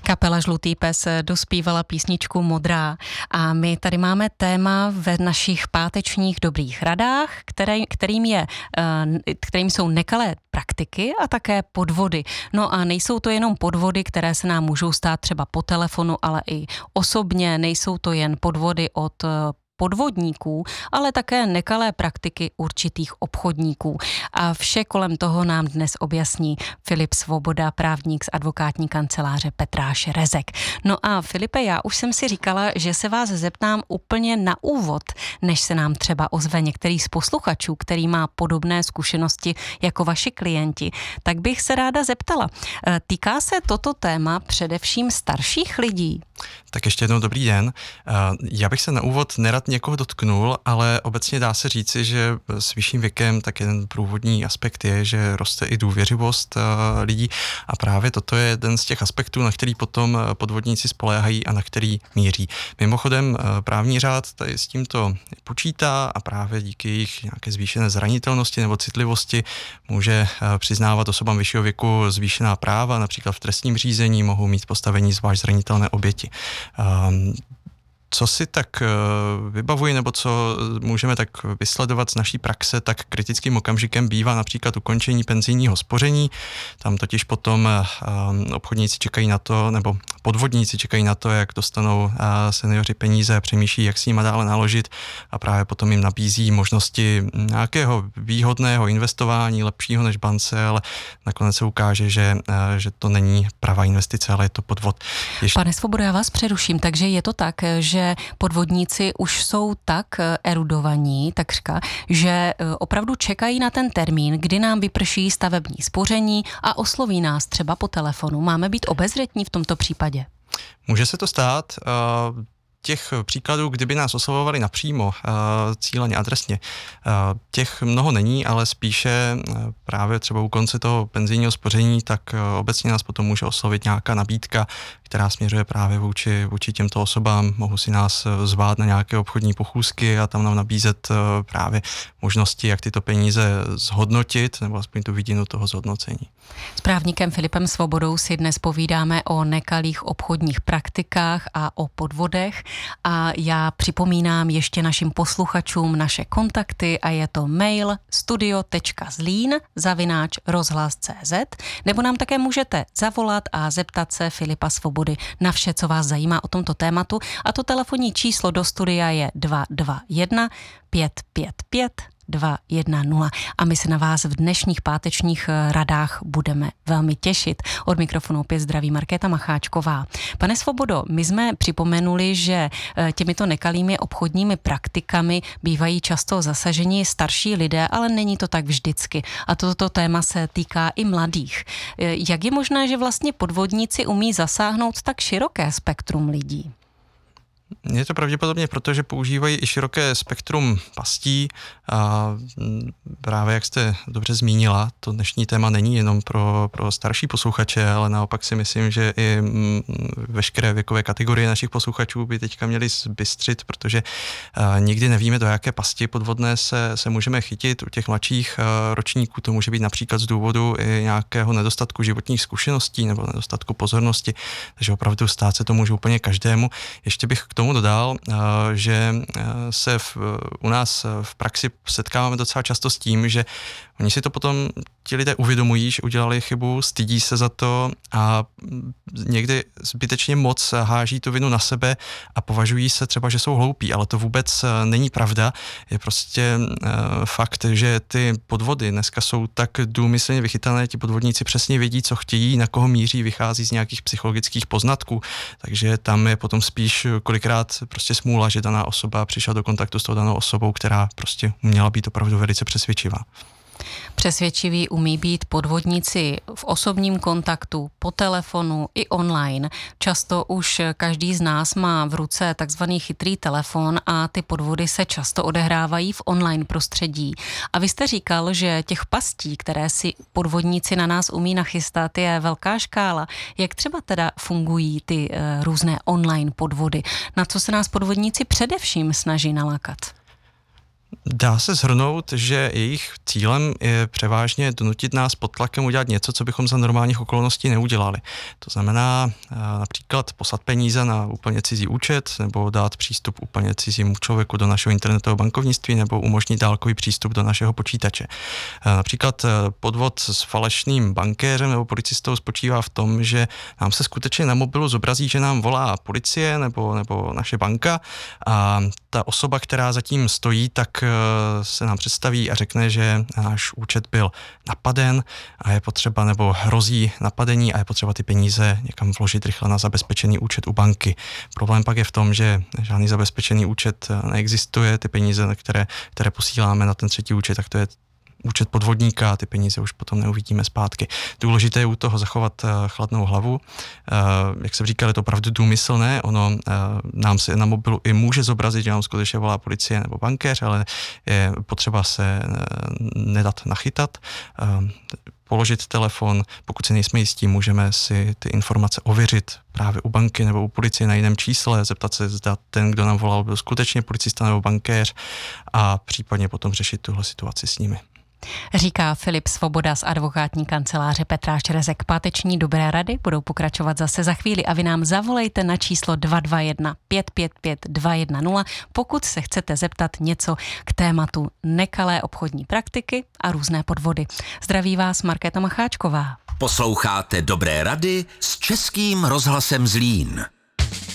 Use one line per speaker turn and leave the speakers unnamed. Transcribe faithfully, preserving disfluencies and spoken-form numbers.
Kapela Žlutý pes dospívala písničku Modrá a my tady máme téma ve našich pátečních dobrých radách, které, kterým, je, kterým jsou nekalé praktiky a také podvody. No a nejsou to jenom podvody, které se nám můžou stát třeba po telefonu, ale i osobně. Nejsou to jen podvody od podvodníků, ale také nekalé praktiky určitých obchodníků. A vše kolem toho nám dnes objasní Filip Svoboda, právník z advokátní kanceláře Petráš Rezek. No a Filipe, já už jsem si říkala, že se vás zeptám úplně na úvod, než se nám třeba ozve některý z posluchačů, který má podobné zkušenosti jako vaši klienti, tak bych se ráda zeptala. Týká se toto téma především starších lidí?
Tak ještě jednou dobrý den. Já bych se na úvod nerad někoho dotknul, ale obecně dá se říci, že s vyšším věkem tak jeden průvodní aspekt je, že roste i důvěřivost lidí a právě toto je jeden z těch aspektů, na který potom podvodníci spoléhají a na který míří. Mimochodem právní řád tady s tímto počítá a právě díky jejich nějaké zvýšené zranitelnosti nebo citlivosti může přiznávat osobám vyššího věku zvýšená práva, například v trestním řízení mohou mít postavení zvlášť zranitelné oběti. Um, Co si tak vybavuji, nebo co můžeme tak vysledovat z naší praxe, tak kritickým okamžikem bývá například ukončení penzijního spoření. Tam totiž potom obchodníci čekají na to, nebo podvodníci čekají na to, jak dostanou seniori peníze a přemýšlí, jak s nimi dále naložit a právě potom jim nabízí možnosti nějakého výhodného investování, lepšího než bance, ale nakonec se ukáže, že, že to není pravá investice, ale je to podvod.
Ještě... Pane Svobodo, já vás přeruším, takže je to tak, že že podvodníci už jsou tak erudovaní, takřka, že opravdu čekají na ten termín, kdy nám vyprší stavební spoření a osloví nás třeba po telefonu. Máme být obezřetní v tomto případě?
Může se to stát. Uh... Těch příkladů, kdyby nás oslovovali napřímo, cíleně, adresně, těch mnoho není, ale spíše právě třeba u konce toho penzijního spoření, tak obecně nás potom může oslovit nějaká nabídka, která směřuje právě vůči, vůči těmto osobám. Mohou si nás zvát na nějaké obchodní pochůzky a tam nám nabízet právě možnosti, jak tyto peníze zhodnotit, nebo aspoň tu vidinu toho zhodnocení.
S právníkem Filipem Svobodou si dnes povídáme o nekalých obchodních praktikách a o podvodech. A já připomínám ještě našim posluchačům naše kontakty a je to mail studio tečka zlín zavináč rozhlas tečka cé zet nebo nám také můžete zavolat a zeptat se Filipa Svobody na vše, co vás zajímá o tomto tématu. A to telefonní číslo do studia je dva dva jedna pět pět pět dva jedna nula a my se na vás v dnešních pátečních radách budeme velmi těšit. Od mikrofonu opět zdraví Markéta Macháčková. Pane Svobodo, my jsme připomenuli, že těmito nekalými obchodními praktikami bývají často zasaženi starší lidé, ale není to tak vždycky. A toto téma se týká i mladých. Jak je možné, že vlastně podvodníci umí zasáhnout tak široké spektrum lidí?
Je to pravděpodobně proto, že používají i široké spektrum pastí a právě jak jste dobře zmínila, to dnešní téma není jenom pro, pro starší posluchače, ale naopak si myslím, že i veškeré věkové kategorie našich posluchačů by teďka měli zbystřit, protože nikdy nevíme, do jaké pasti podvodné se, se můžeme chytit. U těch mladších ročníků to může být například z důvodu i nějakého nedostatku životních zkušeností nebo nedostatku pozornosti, takže opravdu stát se to může úplně každému. Ještě bych k tomu dodal, že se v, u nás v praxi setkáváme docela často s tím, že oni si to potom ti lidé uvědomují, že udělali chybu, stydí se za to a někdy zbytečně moc háží tu vinu na sebe a považují se třeba, že jsou hloupí, ale to vůbec není pravda. Je prostě fakt, že ty podvody dneska jsou tak důmyslně vychytané, ti podvodníci přesně vědí, co chtějí, na koho míří, vychází z nějakých psychologických poznatků, takže tam je potom spíš kolikrát prostě smůla, že daná osoba přišla do kontaktu s tou danou osobou, která prostě měla být opravdu velice přesvědčivá.
Přesvědčiví umí být podvodníci v osobním kontaktu, po telefonu i online. Často už každý z nás má v ruce takzvaný chytrý telefon a ty podvody se často odehrávají v online prostředí. A vy jste říkal, že těch pastí, které si podvodníci na nás umí nachystat, je velká škála. Jak třeba teda fungují ty uh, různé online podvody? Na co se nás podvodníci především snaží nalákat?
Dá se shrnout, že jejich cílem je převážně donutit nás pod tlakem udělat něco, co bychom za normálních okolností neudělali. To znamená například poslat peníze na úplně cizí účet, nebo dát přístup úplně cizímu člověku do našeho internetového bankovnictví, nebo umožnit dálkový přístup do našeho počítače. Například podvod s falešným bankéřem nebo policistou spočívá v tom, že nám se skutečně na mobilu zobrazí, že nám volá policie nebo, nebo naše banka a ta osoba, která zatím stojí, tak se nám představí a řekne, že náš účet byl napaden a je potřeba, nebo hrozí napadení a je potřeba ty peníze někam vložit rychle na zabezpečený účet u banky. Problém pak je v tom, že žádný zabezpečený účet neexistuje, ty peníze, které, které posíláme na ten třetí účet, tak to je účet podvodníka a ty peníze už potom neuvidíme zpátky. Důležité je u toho zachovat chladnou hlavu. Jak jsem říkal, je to opravdu důmyslné, ono nám se na mobilu i může zobrazit, že nám skutečně volá policie nebo bankéř, ale je potřeba se nedat nachytat, položit telefon, pokud si nejsme jistí, můžeme si ty informace ověřit právě u banky nebo u policie na jiném čísle, zeptat se, zda ten, kdo nám volal, byl skutečně policista nebo bankéř a případně potom řešit tuhle situaci s nimi.
Říká Filip Svoboda z advokátní kanceláře Petra Šrezek. Páteční dobré rady budou pokračovat zase za chvíli a vy nám zavolejte na číslo dva dva jedna pět pět pět dva jedna nula, pokud se chcete zeptat něco k tématu nekalé obchodní praktiky a různé podvody. Zdraví vás Markéta Macháčková.
Posloucháte Dobré rady s Českým rozhlasem Zlín.